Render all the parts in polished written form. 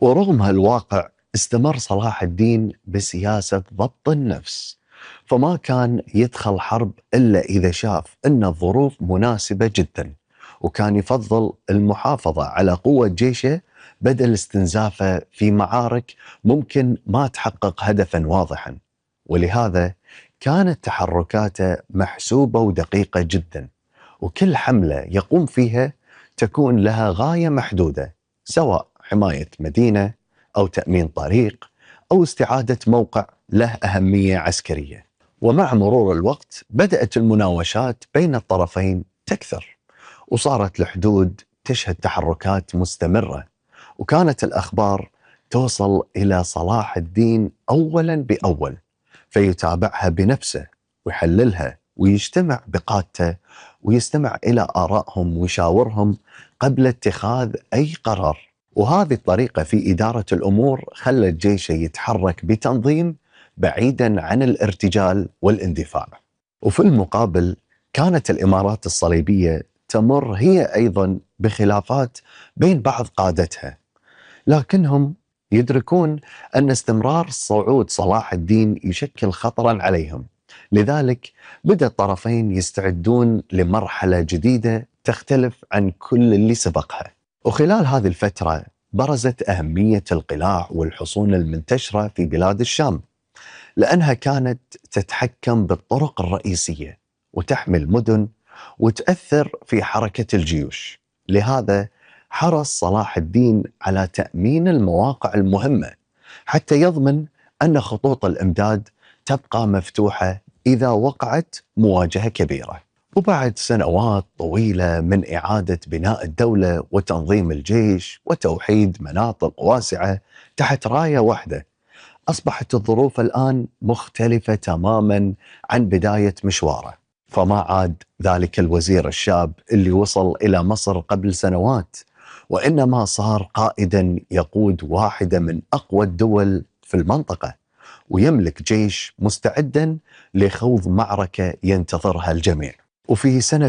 ورغم هالواقع استمر صلاح الدين بسياسة ضبط النفس، فما كان يدخل حرب إلا إذا شاف أن الظروف مناسبة جدا، وكان يفضل المحافظة على قوة جيشه بدل استنزافه في معارك ممكن ما تحقق هدفا واضحا. ولهذا كانت تحركاته محسوبة ودقيقة جدا، وكل حملة يقوم فيها تكون لها غاية محدودة، سواء حماية مدينة أو تأمين طريق أو استعادة موقع له أهمية عسكرية. ومع مرور الوقت بدأت المناوشات بين الطرفين تكثر، وصارت الحدود تشهد تحركات مستمرة، وكانت الأخبار توصل إلى صلاح الدين أولا بأول، فيتابعها بنفسه ويحللها ويجتمع بقادته ويستمع إلى آرائهم ويشاورهم قبل اتخاذ أي قرار. وهذه الطريقة في إدارة الأمور خلت جيشه يتحرك بتنظيم بعيدا عن الارتجال والاندفاع. وفي المقابل كانت الإمارات الصليبية تمر هي أيضا بخلافات بين بعض قادتها، لكنهم يدركون أن استمرار صعود صلاح الدين يشكل خطرا عليهم، لذلك بدأ الطرفين يستعدون لمرحلة جديدة تختلف عن كل اللي سبقها. وخلال هذه الفترة برزت أهمية القلاع والحصون المنتشرة في بلاد الشام، لأنها كانت تتحكم بالطرق الرئيسية وتحمي المدن وتأثر في حركة الجيوش. لهذا حرص صلاح الدين على تأمين المواقع المهمة حتى يضمن أن خطوط الإمداد تبقى مفتوحة إذا وقعت مواجهة كبيرة. وبعد سنوات طويلة من إعادة بناء الدولة وتنظيم الجيش وتوحيد مناطق واسعة تحت راية واحدة، أصبحت الظروف الآن مختلفة تماما عن بداية مشواره. فما عاد ذلك الوزير الشاب اللي وصل إلى مصر قبل سنوات، وإنما صار قائدا يقود واحدة من أقوى الدول في المنطقة، ويملك جيش مستعدا لخوض معركة ينتظرها الجميع. وفي سنة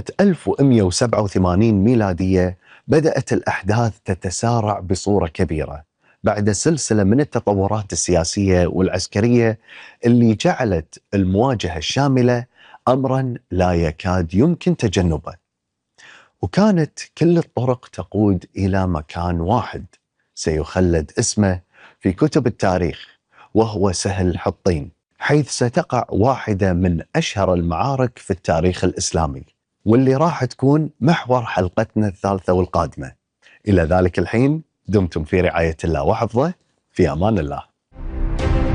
1187 ميلادية بدأت الأحداث تتسارع بصورة كبيرة بعد سلسلة من التطورات السياسية والعسكرية اللي جعلت المواجهة الشاملة أمرا لا يكاد يمكن تجنبه. وكانت كل الطرق تقود إلى مكان واحد سيخلد اسمه في كتب التاريخ، وهو سهل حطين، حيث ستقع واحدة من أشهر المعارك في التاريخ الإسلامي، واللي راح تكون محور حلقتنا الثالثة والقادمة. إلى ذلك الحين دمتم في رعاية الله وحفظه، في أمان الله.